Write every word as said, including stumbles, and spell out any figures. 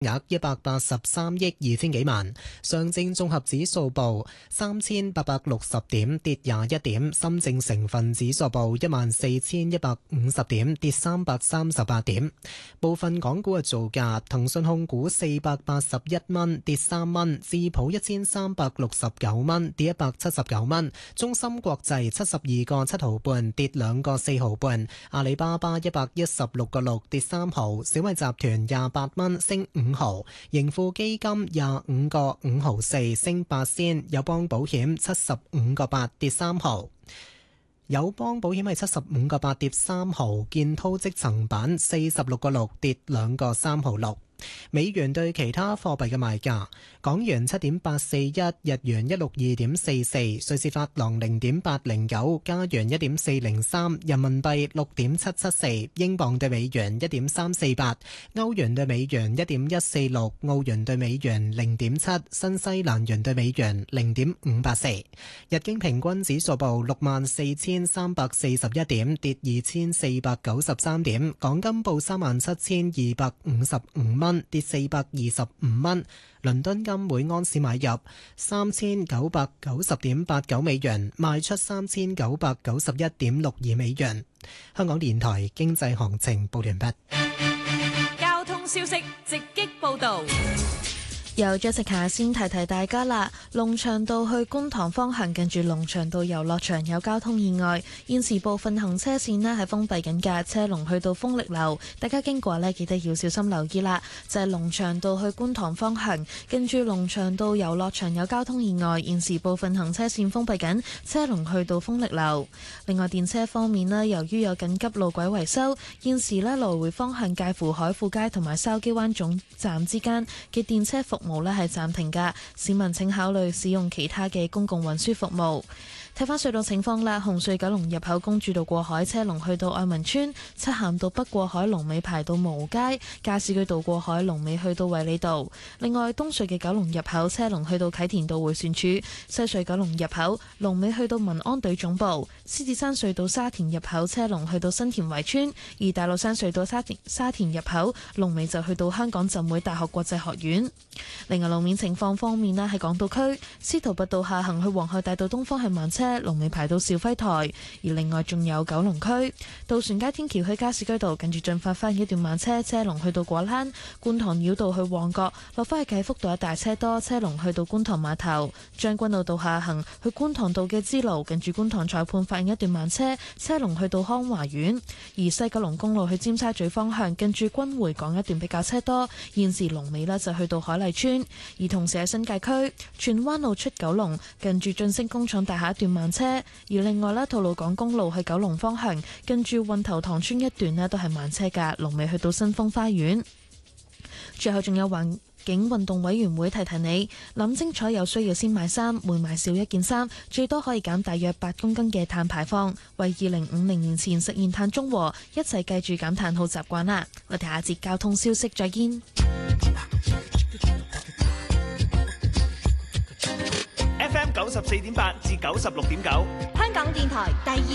額一百八十三億二千幾萬。上證綜合指數報三千八百六十點，跌廿一點。深證成分指數報一萬四千一百五十點，跌三百三十八點。部分港股嘅造價：騰訊控股四百八十一蚊，跌三蚊；智普一千三百六十九蚊，跌一百七十九蚊；中芯國際七十二個七毫半，跌兩個四毫半；阿里巴巴一百一十六個六，跌三毫；小米集團廿八蚊，升五毫；盈富基金廿五個五毫四，升八仙；友邦保險七十五個八，跌三毫；友邦保險係七十五個八，跌三毫；建滔積層板四十六個六，跌兩個三毫六。美元對其他貨幣嘅賣價：港元七點八四一，日元一六二點四四，瑞士法郎零點八零九，加元一點四零三，人民幣六點七七四，英鎊對美元一點三四八，歐元對美元一點一四六，澳元對美元零點七，新西蘭元對美元零點五八四。日經平均指數報六萬四千三百四十一點，跌二千四百九十三點。港金報三萬七千二百五十五蚊，跌四百二十五蚊。倫敦金每安士買入三千九百九十點八九美元，賣出三千九百九十一點六二美元。香港電台經濟行情報完畢。 交通消息直擊報道。 由Jessica先提提大家啦，龍翔道去觀塘方向近住龍翔道遊樂場有交通意外，現時部分行車線呢係封閉緊嘅，車龍去到豐力樓，大家經過呢記得要小心留意啦。就係龍翔道去觀塘方向近住龍翔道遊樂場有交通意外，現時部分行車線封閉緊，車龍去到豐力樓。另外電車方面呢，由於有緊急路軌維修，現時呢來回方向介乎海富街同埋筲箕灣總站之間嘅電車服務呢係暫停㗎，市民請考慮使用其他嘅公共運輸服務。睇返隧道情況啦，紅隧九龍入口公主道過海車龍去到愛民村，漆咸道北過海龍尾排到蕪湖街，加士居道過海龍尾去到衛理道。另外東隧嘅九龍入口車龍去到啟田道迴旋處，西隧九龍入口龍尾去到民安隊總部，獅子山隧道沙田入口車龍去到新田圍村，而大老山隧道沙田沙田入口龍尾就去到香港浸會大學國際學院。另外路面情況方面咧，喺港島區司徒拔道下行去皇后大道東方向慢車，龍尾排到肇輝台。而另外仲有九龍區渡船街天橋去加士居道近住進發翻一段慢車，車龍去到果欄。觀塘繞道去旺角落翻去啟福道一大車多，車龍去到觀塘碼頭。將軍澳道下行去觀塘道嘅支路近住觀塘裁判發現一段慢車，車龍去到康華苑。而西九龍公路去尖沙咀方向近住君匯港一段比較車多，現時龍尾呢就去到海麗村。而同時喺新界區荃灣路出九龍近住晉升工廠大廈一段慢車，而另外呢，吐露港公路去九龍方向近住運頭塘村一段呢都係慢車㗎，龍尾去到新豐花園。最後仲有環境運動委員會提提你，諗清楚有需要先買衫，每買少一件衫，最多可以減大約八公斤嘅碳排放，為二零五零年前實現碳中和，一齊記住減碳好習慣啦。我哋下節交通消息再見。 F M 九十四點八至九十六點九， 香港電台第二